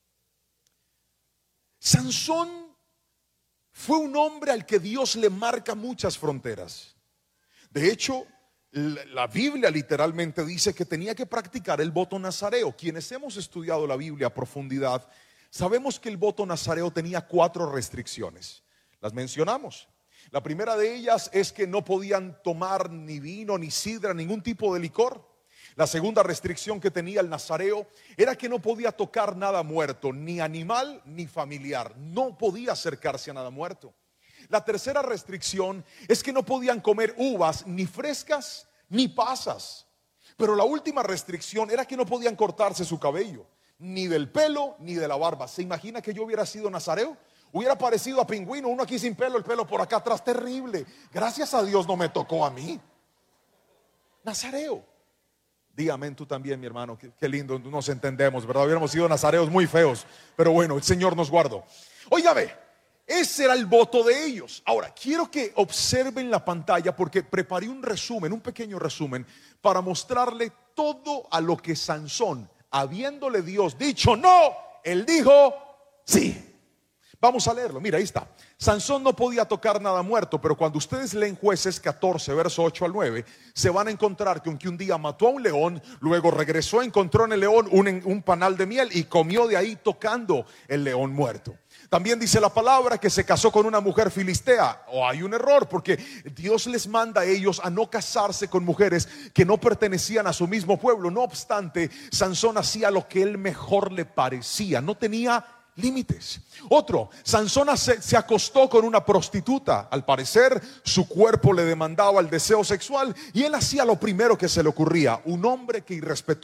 Sansón fue un hombre al que Dios le marca muchas fronteras. De hecho, la Biblia literalmente dice que tenía que practicar el voto nazareo. Quienes hemos estudiado la Biblia a profundidad, sabemos que el voto nazareo tenía cuatro restricciones. Las mencionamos. La primera de ellas es que no podían tomar ni vino, ni sidra, ningún tipo de licor. La segunda restricción que tenía el nazareo era que no podía tocar nada muerto, ni animal ni familiar. No podía acercarse a nada muerto. La tercera restricción es que no podían comer uvas ni frescas ni pasas. Pero la última restricción era que no podían cortarse su cabello, ni del pelo ni de la barba. ¿Se imagina que yo hubiera sido nazareo? Hubiera parecido a pingüino, uno aquí sin pelo, el pelo por acá atrás, terrible. Gracias a Dios no me tocó a mí. Nazareo. Dígame tú también, mi hermano, qué, qué lindo, nos entendemos, ¿verdad? Hubiéramos sido nazareos muy feos, pero bueno, el Señor nos guardó. Óigame, ese era el voto de ellos. Ahora, quiero que observen la pantalla porque preparé un resumen, un pequeño resumen, para mostrarle todo a lo que Sansón, habiéndole Dios dicho no, él dijo sí. Vamos a leerlo, mira, ahí está. Sansón no podía tocar nada muerto, pero cuando ustedes leen Jueces catorce, verso ocho al nueve, se van a encontrar que aunque un día mató a un león, luego regresó, encontró en el león un, un panal de miel y comió de ahí tocando el león muerto. También dice la palabra que se casó con una mujer filistea. O hay un error, porque Dios les manda a ellos a no casarse con mujeres que no pertenecían a su mismo pueblo. No obstante, Sansón hacía lo que él mejor le parecía, no tenía límites. Otro, Sansón se, se acostó con una prostituta. Al parecer su cuerpo le demandaba el deseo sexual y él hacía lo primero que se le ocurría. Un hombre que irrespetó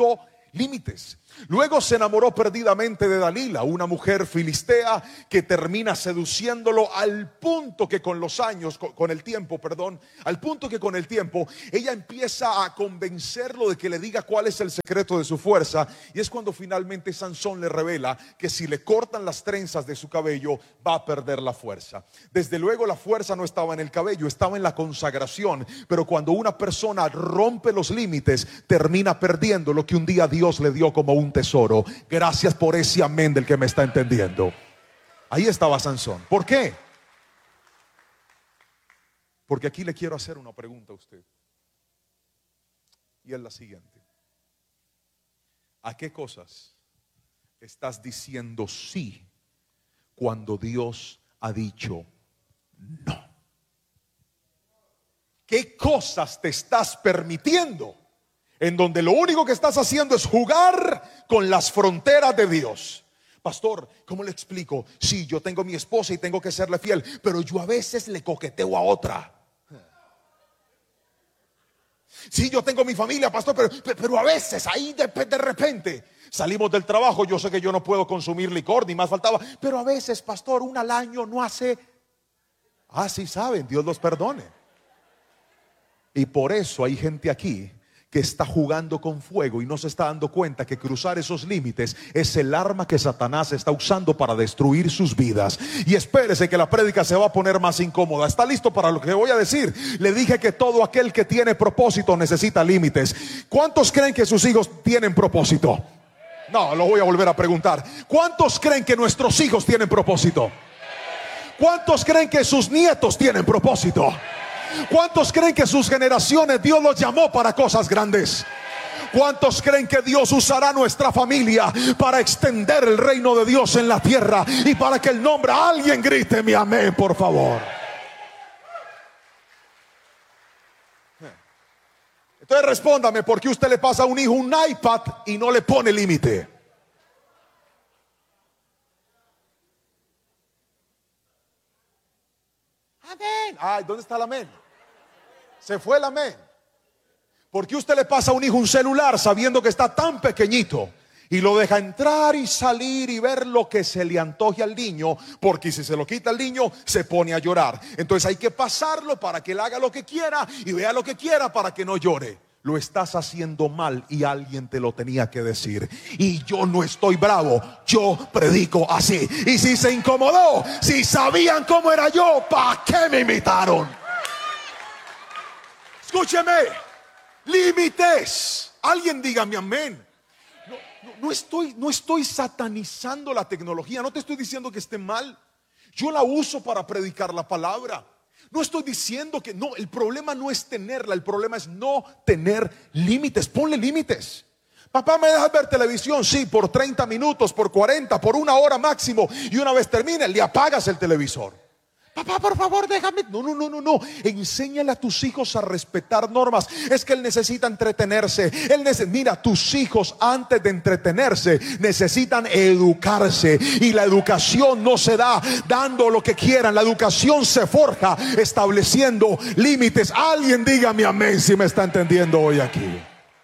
límites. Luego se enamoró perdidamente de Dalila, una mujer filistea que termina seduciéndolo al punto que con los años, con, con el tiempo, perdón, al punto que con el tiempo ella empieza a convencerlo de que le diga cuál es el secreto de su fuerza. Y es cuando finalmente Sansón le revela que si le cortan las trenzas de su cabello va a perder la fuerza. Desde luego la fuerza no estaba en el cabello, estaba en la consagración. Pero cuando una persona rompe los límites, termina perdiendo lo que un día Dios le dio como un tesoro. Gracias por ese amén del que me está entendiendo. Ahí estaba Sansón. ¿Por qué? Porque aquí le quiero hacer una pregunta a usted, y es la siguiente: ¿a qué cosas estás diciendo sí cuando Dios ha dicho no? ¿Qué cosas te estás permitiendo en donde lo único que estás haciendo es jugar con las fronteras de Dios? Pastor, ¿cómo le explico? Sí, yo tengo mi esposa y tengo que serle fiel, pero yo a veces le coqueteo a otra. Sí, yo tengo mi familia, pastor, pero, pero a veces ahí de, de repente salimos del trabajo. Yo sé que yo no puedo consumir licor, ni más faltaba, pero a veces, pastor, una al año no hace. Ah, sí saben, Dios los perdone. Y por eso hay gente aquí que está jugando con fuego y no se está dando cuenta que cruzar esos límites es el arma que Satanás está usando para destruir sus vidas. Y espérese que la prédica se va a poner más incómoda. ¿Está listo para lo que voy a decir? Le dije que todo aquel que tiene propósito necesita límites. ¿Cuántos creen que sus hijos tienen propósito? No, lo voy a volver a preguntar. ¿Cuántos creen que nuestros hijos tienen propósito? ¿Cuántos creen que sus nietos tienen propósito? ¿Cuántos creen que sus generaciones Dios los llamó para cosas grandes? ¿Cuántos creen que Dios usará nuestra familia para extender el reino de Dios en la tierra y para que el nombre, alguien grite mi amén, por favor? Entonces respóndame, ¿por qué usted le pasa a un hijo un iPad y no le pone límite? Amén. Ay, ¿dónde está el amén? Se fue el amén. ¿Por qué usted le pasa a un hijo un celular sabiendo que está tan pequeñito y lo deja entrar y salir y ver lo que se le antoje al niño? Porque si se lo quita al niño se pone a llorar. Entonces hay que pasarlo para que él haga lo que quiera y vea lo que quiera para que no llore. Lo estás haciendo mal y alguien te lo tenía que decir. Y yo no estoy bravo, yo predico así. Y si se incomodó, si sabían cómo era yo, ¿para qué me imitaron? Escúcheme, límites. Alguien dígame amén. No, no, no estoy, no estoy satanizando la tecnología. No te estoy diciendo que esté mal. Yo la uso para predicar la palabra. No estoy diciendo que no, el problema no es tenerla, el problema es no tener límites. Ponle límites. Papá, ¿me dejas ver televisión? Sí, por treinta minutos, por cuarenta, por una hora máximo. Y una vez termine, le apagas el televisor. Papá, por favor, déjame. No, no, no, no, no. Enséñale a tus hijos a respetar normas. Es que él necesita entretenerse. Él neces- Mira, tus hijos antes de entretenerse necesitan educarse. Y la educación no se da dando lo que quieran. La educación se forja estableciendo límites. Alguien dígame amén si me está entendiendo hoy aquí.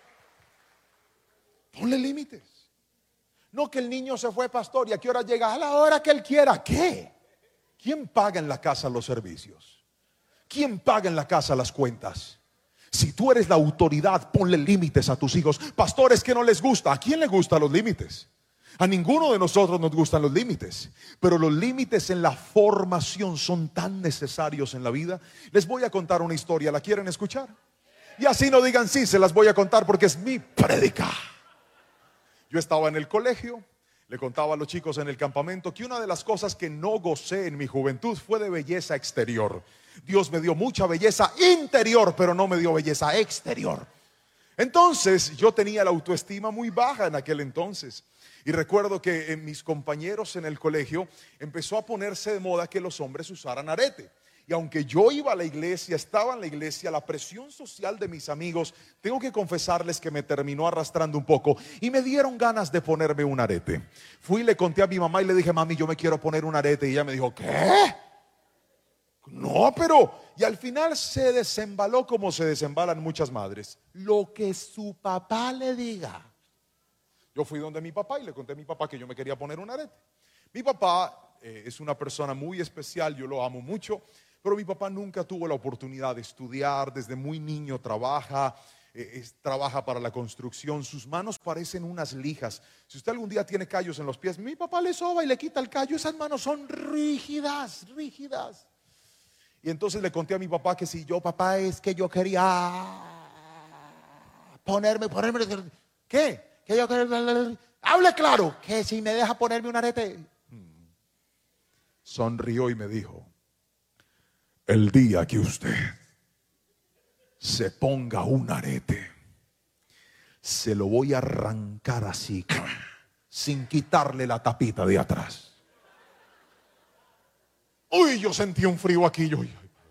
Ponle límites. No que el niño se fue, pastor, y a qué hora llega. A la hora que él quiera. ¿Qué? ¿Quién paga en la casa los servicios? ¿Quién paga en la casa las cuentas? Si tú eres la autoridad, ponle límites a tus hijos. Pastores que no les gusta. ¿A quién le gustan los límites? A ninguno de nosotros nos gustan los límites. Pero los límites en la formación son tan necesarios en la vida. Les voy a contar una historia. ¿La quieren escuchar? Y así no digan sí, se las voy a contar porque es mi prédica. Yo estaba en el colegio. Le contaba a los chicos en el campamento que una de las cosas que no gocé en mi juventud fue de belleza exterior. Dios me dio mucha belleza interior, pero no me dio belleza exterior. Entonces yo tenía la autoestima muy baja en aquel entonces. Y recuerdo que en mis compañeros en el colegio empezó a ponerse de moda que los hombres usaran arete. Y aunque yo iba a la iglesia, estaba en la iglesia, la presión social de mis amigos, tengo que confesarles que me terminó arrastrando un poco y me dieron ganas de ponerme un arete. Fui y le conté a mi mamá y le dije, mami, yo me quiero poner un arete. Y ella me dijo, ¿qué? No, pero... Y al final se desembaló como se desembalan muchas madres. Lo que su papá le diga. Yo fui donde mi papá y le conté a mi papá que yo me quería poner un arete. Mi papá eh, es una persona muy especial, yo lo amo mucho, pero mi papá nunca tuvo la oportunidad de estudiar, desde muy niño trabaja, eh, es, trabaja para la construcción, sus manos parecen unas lijas. Si usted algún día tiene callos en los pies, mi papá le soba y le quita el callo, esas manos son rígidas, rígidas. Y entonces le conté a mi papá que si yo, papá, es que yo quería ponerme, ponerme, ¿qué? Que yo quería, hable claro, que si me deja ponerme un arete. Sonrió y me dijo, el día que usted se ponga un arete, se lo voy a arrancar así, sin quitarle la tapita de atrás. Uy, yo sentí un frío aquí, yo,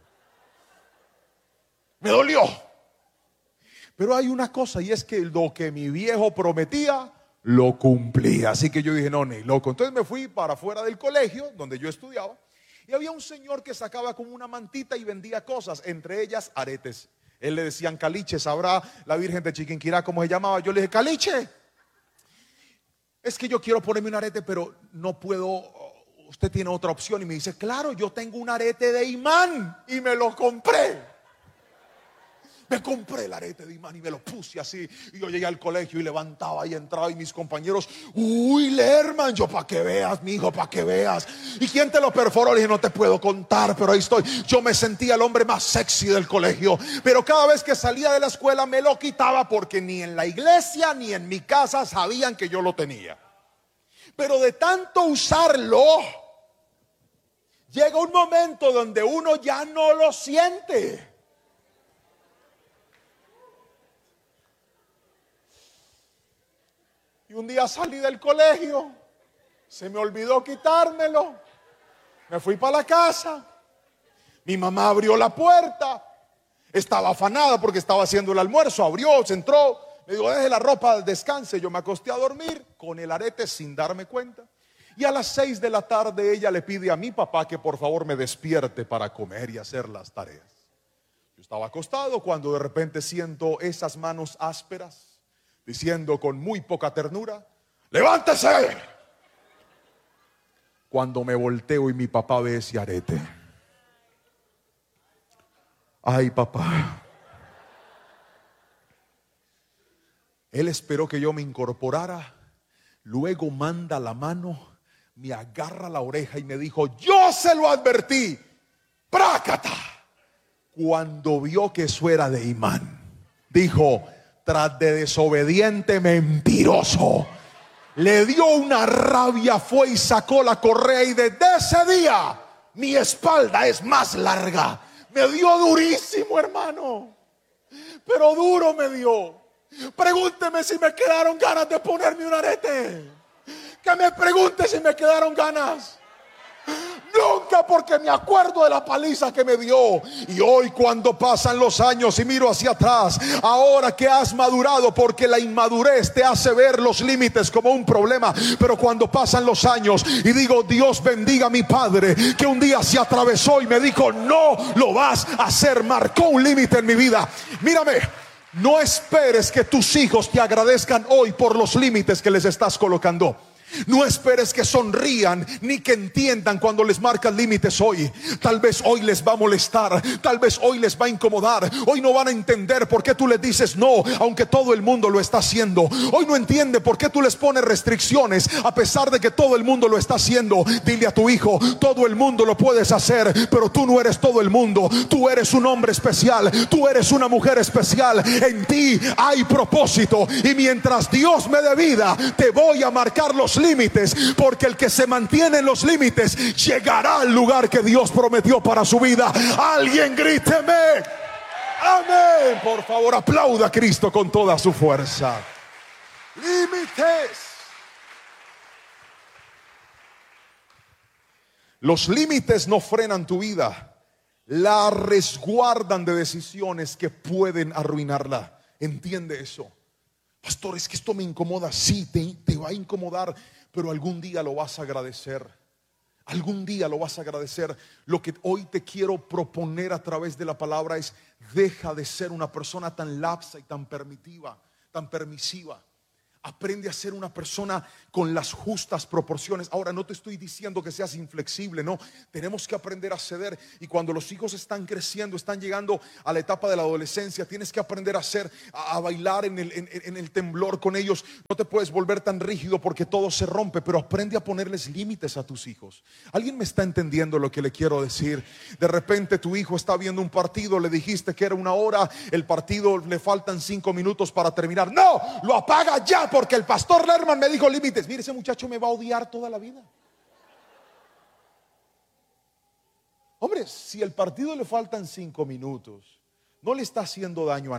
me dolió. Pero hay una cosa, y es que lo que mi viejo prometía, lo cumplía. Así que yo dije, no, ni loco. Entonces me fui para afuera del colegio, donde yo estudiaba, y había un señor que sacaba como una mantita y vendía cosas, entre ellas aretes. Él le decían caliche, sabrá la Virgen de Chiquinquirá cómo se llamaba. Yo le dije, caliche, es que yo quiero ponerme un arete, pero no puedo. Usted tiene otra opción. Y me dice, claro, yo tengo un arete de imán y me lo compré. Me compré el arete de imán y me lo puse así. Y yo llegué al colegio y levantaba y entraba. Y mis compañeros, uy, Lerman, yo para que veas, mi hijo, para que veas. ¿Y quién te lo perforó? Le dije, no te puedo contar, pero ahí estoy. Yo me sentía el hombre más sexy del colegio. Pero cada vez que salía de la escuela me lo quitaba, porque ni en la iglesia ni en mi casa sabían que yo lo tenía. Pero de tanto usarlo, llega un momento donde uno ya no lo siente. Y un día salí del colegio, se me olvidó quitármelo, me fui para la casa, mi mamá abrió la puerta, estaba afanada porque estaba haciendo el almuerzo, abrió, se entró, me dijo, deje la ropa, descanse. Yo me acosté a dormir con el arete sin darme cuenta. Y a las seis de la tarde ella le pide a mi papá que por favor me despierte para comer y hacer las tareas. Yo estaba acostado cuando de repente siento esas manos ásperas diciendo con muy poca ternura, ¡levántese! Cuando me volteo y mi papá ve ese arete. Ay, papá. Él esperó que yo me incorporara, luego manda la mano, me agarra la oreja y me dijo, yo se lo advertí, ¡prácata! Cuando vio que eso era de imán, dijo, tras de desobediente mentiroso. Le dio una rabia, fue y sacó la correa y desde ese día mi espalda es más larga. Me dio durísimo, hermano, pero duro me dio. Pregúnteme si me quedaron ganas de ponerme un arete. Que me pregunte si me quedaron ganas. Nunca, porque me acuerdo de la paliza que me dio. Y hoy cuando pasan los años y miro hacia atrás, ahora que has madurado, porque la inmadurez te hace ver los límites como un problema, pero cuando pasan los años y digo, Dios bendiga a mi padre, que un día se atravesó y me dijo, no lo vas a hacer, marcó un límite en mi vida. Mírame, no esperes que tus hijos te agradezcan hoy por los límites que les estás colocando. No esperes que sonrían ni que entiendan cuando les marcas límites hoy. Tal vez hoy les va a molestar, tal vez hoy les va a incomodar. Hoy no van a entender por qué tú les dices no, aunque todo el mundo lo está haciendo. Hoy no entiende por qué tú les pones restricciones, a pesar de que todo el mundo lo está haciendo. Dile a tu hijo, todo el mundo lo puedes hacer, pero tú no eres todo el mundo. Tú eres un hombre especial, tú eres una mujer especial. En ti hay propósito, y mientras Dios me dé vida, te voy a marcar los límites, porque el que se mantiene en los límites llegará al lugar que Dios prometió para su vida. Alguien gríteme amén. Por favor, aplauda a Cristo con toda su fuerza. Límites. Los límites no frenan tu vida, la resguardan de decisiones que pueden arruinarla. Entiende eso. Pastor, es que esto me incomoda. Sí, te, te va a incomodar, pero algún día lo vas a agradecer. Algún día lo vas a agradecer. Lo que hoy te quiero proponer a través de la palabra es: deja de ser una persona tan lapsa y tan permitiva, tan permisiva. Aprende a ser una persona con las justas proporciones. Ahora, no te estoy diciendo que seas inflexible, no. Tenemos que aprender a ceder. Y cuando los hijos están creciendo, están llegando a la etapa de la adolescencia, tienes que aprender a hacer, a, a bailar en el, en, en el temblor con ellos. No te puedes volver tan rígido porque todo se rompe, pero aprende a ponerles límites a tus hijos. ¿Alguien me está entendiendo lo que le quiero decir? De repente tu hijo está viendo un partido, le dijiste que era una hora, el partido le faltan cinco minutos para terminar. No, lo apaga ya, porque el pastor Lerman me dijo límites. Mire, ese muchacho me va a odiar toda la vida. Hombre, si el partido le faltan cinco minutos, no le está haciendo daño a